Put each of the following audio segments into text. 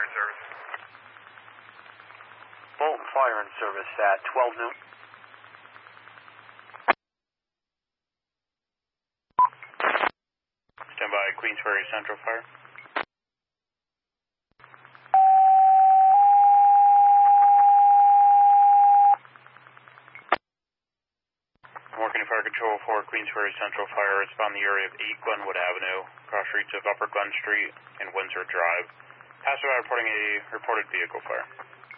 and service. Bolton Fire and Service at 12 noon. Stand by, Queensbury Central Fire. Working Fire Control for Queensbury Central Fire. Respond the area of 8 Glenwood Avenue, cross streets of Upper Glen Street and Windsor Drive. Passerby reporting a reported vehicle fire.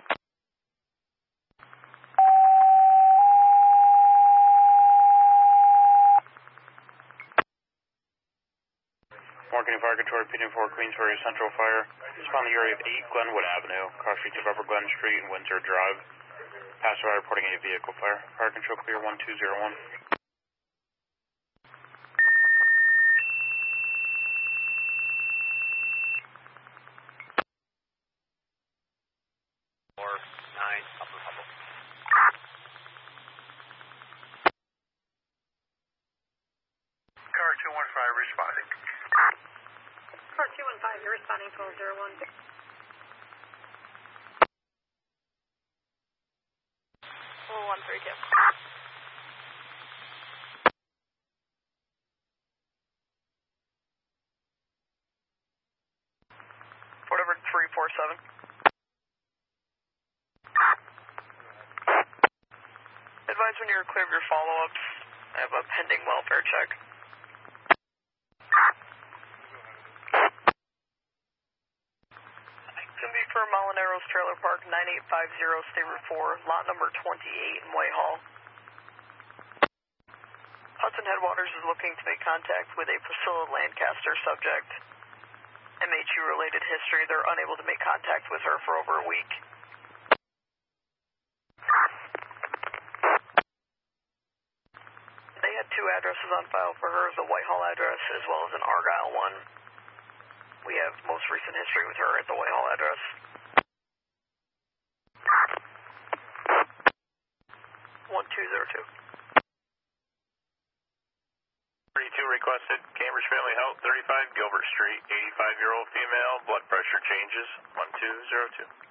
Working Fire Control repeating for Queensbury Central Fire. Respond the area of 8 Glenwood Avenue, cross streets of Upper Glen Street and Windsor Drive. Passerby reporting a vehicle fire. Fire Control clear 1201. Car 215 responding. Car 215, you're responding 1201. 132. Whatever 347. Advise when you're clear of your follow-ups. I have a pending welfare check. It's going to be for Molineros Trailer Park, 9850 State Route 4, lot number 28 in Whitehall. Hudson Headwaters is looking to make contact with a Priscilla Lancaster subject. MHU-related history, they're unable to make contact with her for over a week. They had 2 addresses on file for her, the Whitehall address as well as an Argyle one. We have most recent history with her at the Whitehall address. 1202. 32 requested. Cambridge Family Health, 35 Gilbert Street, 85-year-old female, blood pressure changes, 1202.